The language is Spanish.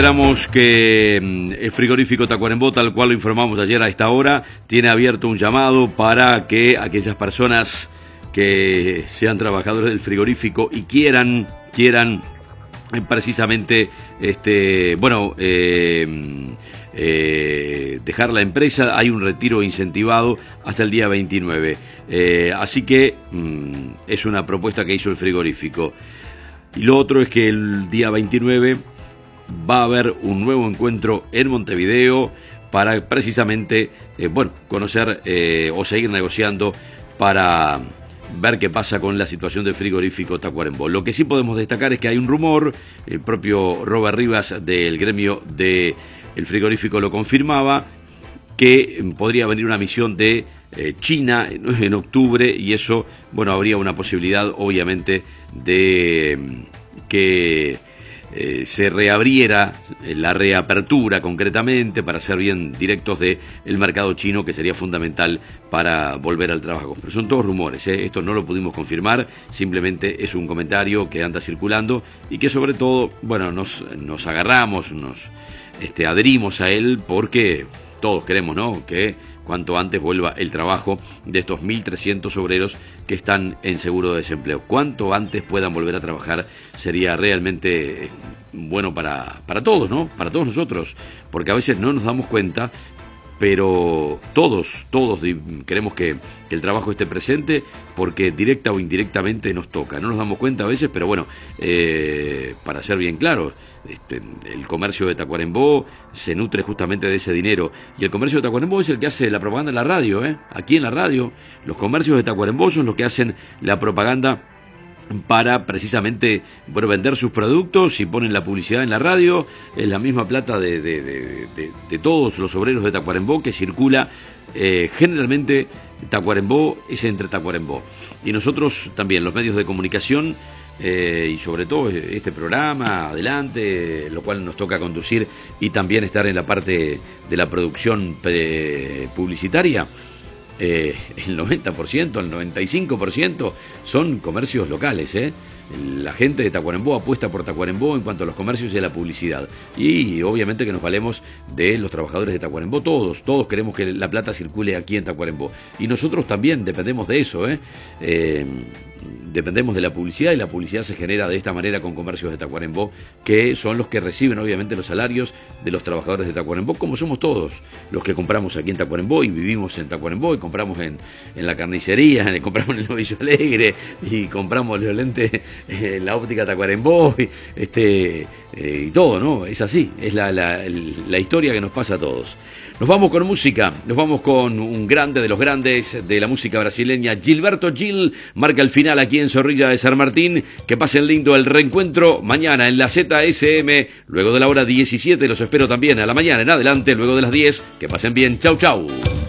Esperamos que el frigorífico Tacuarembó, tal cual lo informamos ayer a esta hora, tiene abierto un llamado para que aquellas personas que sean trabajadores del frigorífico y quieran precisamente dejar la empresa. Hay un retiro incentivado hasta el día 29, así que es una propuesta que hizo el frigorífico. Y lo otro es que el día 29 va a haber un nuevo encuentro en Montevideo para precisamente conocer o seguir negociando para ver qué pasa con la situación del frigorífico Tacuarembó. Lo que sí podemos destacar es que hay un rumor, el propio Robert Rivas del gremio del frigorífico lo confirmaba, que podría venir una misión de China en octubre, y eso, habría una posibilidad obviamente de que se reabriera la reapertura concretamente, para ser bien directos, del mercado chino, que sería fundamental para volver al trabajo. Pero son todos rumores, esto no lo pudimos confirmar, simplemente es un comentario que anda circulando y que sobre todo, nos agarramos, nos adherimos a él, porque todos queremos, ¿no?, que cuanto antes vuelva el trabajo de estos 1.300 obreros que están en seguro de desempleo. Cuanto antes puedan volver a trabajar sería realmente bueno para todos, ¿no?, para todos nosotros, porque a veces no nos damos cuenta, pero todos queremos que el trabajo esté presente, porque directa o indirectamente nos toca. No nos damos cuenta a veces, pero para ser bien claros, el comercio de Tacuarembó se nutre justamente de ese dinero, y el comercio de Tacuarembó es el que hace la propaganda en la radio, aquí en la radio. Los comercios de Tacuarembó son los que hacen la propaganda para precisamente vender sus productos, y ponen la publicidad en la radio. Es la misma plata de todos los obreros de Tacuarembó que circula. Generalmente Tacuarembó es entre Tacuarembó, y nosotros también, los medios de comunicación, y sobre todo este programa, adelante, lo cual nos toca conducir y también estar en la parte de la producción publicitaria. El 90%, el 95% son comercios locales, La gente de Tacuarembó apuesta por Tacuarembó en cuanto a los comercios y a la publicidad. Y obviamente que nos valemos de los trabajadores de Tacuarembó, todos queremos que la plata circule aquí en Tacuarembó. Y nosotros también dependemos de eso, dependemos de la publicidad, y la publicidad se genera de esta manera con comercios de Tacuarembó, que son los que reciben obviamente los salarios de los trabajadores de Tacuarembó, como somos todos los que compramos aquí en Tacuarembó y vivimos en Tacuarembó, y compramos en la carnicería, compramos en el Novillo Alegre, y compramos los lentes en la óptica Tacuarembó, y todo, ¿no? Es así, es la historia que nos pasa a todos. Nos vamos con música, nos vamos con un grande de los grandes de la música brasileña. Gilberto Gil marca el final aquí en Zorrilla de San Martín. Que pasen lindo el reencuentro mañana en la ZSM, luego de la hora 17. Los espero también a la mañana en adelante, luego de las 10. Que pasen bien, chau chau.